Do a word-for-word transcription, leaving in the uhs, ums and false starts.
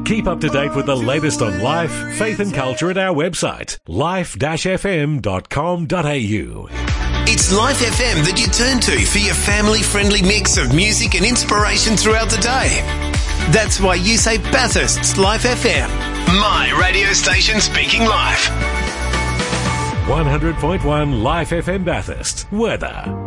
Keep up to date with the latest on life, faith and culture at our website, life dash f m dot com dot a u. It's Life F M that you turn to for your family-friendly mix of music and inspiration throughout the day. That's why you say Bathurst's Life F M. My radio station speaking life. one hundred point one Life F M Bathurst. Weather.